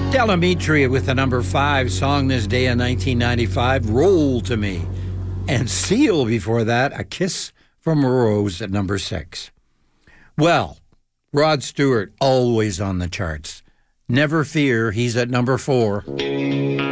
Del Amitri with the number 5 song this day in 1995, Roll to Me. And Seal before that, A Kiss from a Rose at number 6. Well, Rod Stewart always on the charts. Never fear, he's at number 4.